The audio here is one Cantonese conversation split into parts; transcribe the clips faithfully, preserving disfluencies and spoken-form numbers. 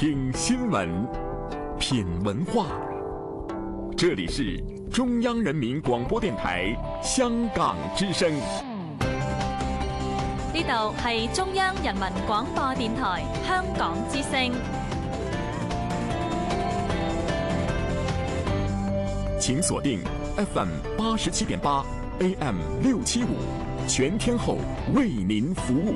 听新闻，品文化。这里是中央人民广播電台香港之聲。 呢度係中央人民廣播電台香港之聲。 請鎖定 F M 八十七點八 A M 六七五，全天候為您服務。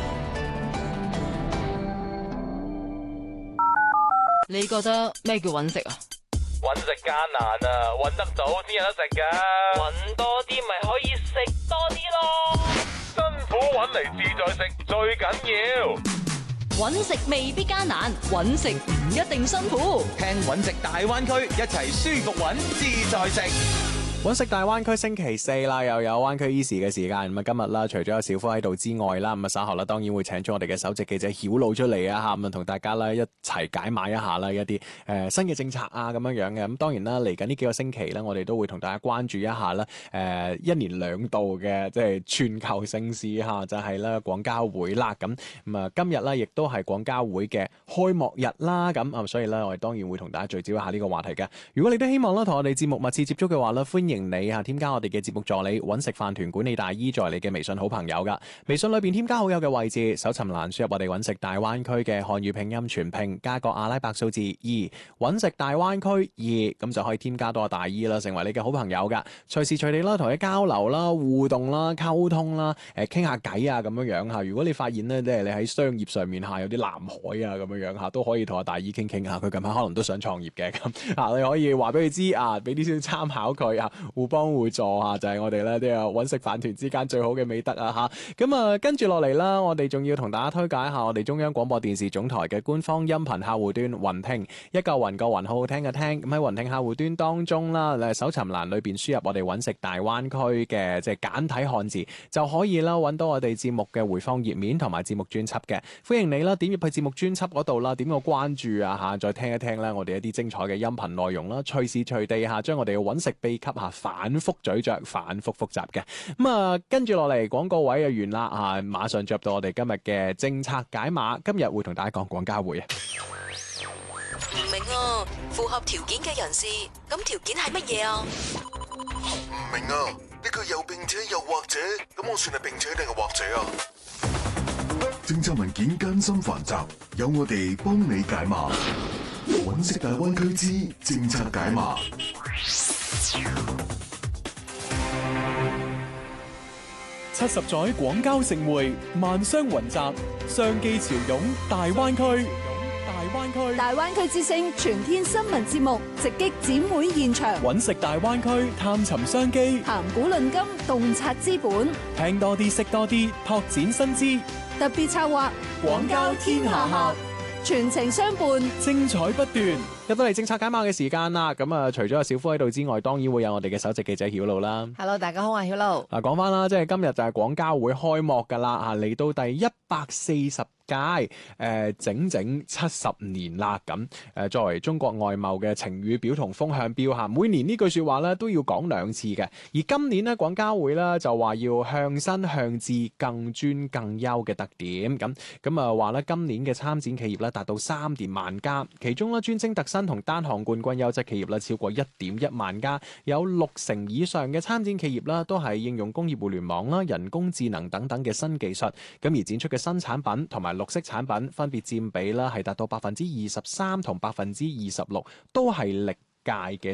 你覺得咩叫揾食啊？ 揾食艱難啊，揾得到先有得食㗎。揾多啲咪可以食多啲咯。辛苦揾嚟自在食最緊要。 揾食未必艱難，揾食唔一定辛苦。 聽揾食大灣區，一齊舒服揾，自在食。 揾食大灣區星期四啦，又有灣區 Easy 嘅時間。咁啊，今日啦，除咗有小夫喺度之外啦，咁啊稍後啦，當然會請咗我哋嘅首席記者曉露出嚟啊，吓咁啊，同大家啦一齊解碼一下啦一啲誒、呃、新嘅政策啊咁樣樣嘅。咁當然啦，嚟緊呢幾個星期咧，我哋都會同大家關注一下啦。誒、呃，一年兩度嘅即係全球盛事吓，就係咧廣交會啦。咁咁啊，今日咧亦都係廣交會嘅開幕日啦。咁啊，所以咧我哋當然會同大家聚焦一下呢個話題嘅。如果你都希望啦同我哋節目密切接觸嘅話咧，歡迎。迎你啊！添加我哋嘅節目助理揾食飯團管理大姨在你嘅微信好朋友噶，微信裏邊添加好友嘅位置，搜尋欄輸入我哋揾食大灣區嘅漢語拼音全拼，加個阿拉伯數字二，揾食大灣區二，咁就可以添加到我大姨啦，成為你嘅好朋友噶。隨時隨地啦，同佢交流啦、互動啦、溝通啦，誒傾下偈啊咁樣樣吓。如果你發現呢，即係你喺商業上面下有啲藍海啊咁樣樣吓，都可以同我大姨傾傾下。佢近排可能都想創業嘅咁啊，你可以話俾佢知啊，俾啲少少參考佢啊。互幫互助啊，就係、是、我哋咧啲啊揾食飯團之間最好嘅美德啊吓。咁啊，跟住落嚟啦，我哋仲要同大家推介一下我哋中央廣播電視總台嘅官方音頻客戶端雲聽，一嚿雲個雲好好聽嘅聽。咁喺雲聽客戶端當中啦，誒搜尋欄裏邊輸入我哋揾食大灣區嘅即係簡體漢字，就可以啦揾到我哋節目嘅回放頁面同埋節目專輯嘅。歡迎你啦，點入去節目專輯嗰度啦，點個關注啊吓，再聽一聽啦我哋一啲精彩嘅音頻內容啦，隨時隨地下將我哋嘅揾食秘笈下反覆咀嚼，反覆複雜嘅。咁啊，跟住落嚟廣告位就完啦啊！馬上進入到我哋今日嘅政策解碼，今日會同大家講廣交會啊。 唔明啊，符合條件嘅人士，咁條件係乜嘢啊？ 唔明啊，呢個又並且又或者，咁我算係並且定係或者啊？政策文件艱深繁雜，有我哋幫你解碼。揾食大灣區之政策解碼。 七十載廣交盛會，萬商雲集，商機潮湧大灣區。大灣區， 大灣區之聲全天新聞節目直擊展會現場， 揾食大灣區，探尋商機， 談古論今，洞察資本， 聽多啲，識多啲，拓展新知。 特別策劃廣交天下客，全程相伴， 精彩不斷。 入到嚟政策解碼嘅時間啦，咁啊，除咗有小夫喺度之外，當然會有我哋嘅首席記者曉露啦。 Hello， 大家好啊，曉露。嗱， 講翻啦，即係今日就係廣交會開幕噶啦，啊，嚟到第一百四十屆，誒、呃，整整七十年啦，咁誒，作為中國外貿嘅晴雨表同風向標吓，每年呢句說話咧都要講兩次嘅。而今年呢，廣交會咧就話要向新向智、更專更優嘅特點，咁咁啊話咧今年嘅參展企業咧達到三點萬家，其中咧專精特新同單項冠軍優質企業咧超過一點一萬家，有六成以上嘅參展企業啦都係應用工業互聯網啦、人工智能等等嘅新技術，咁而展出嘅新產品同埋綠色產品分別佔比啦係達到百分之二十三同百分之二十六，都係歷屆嘅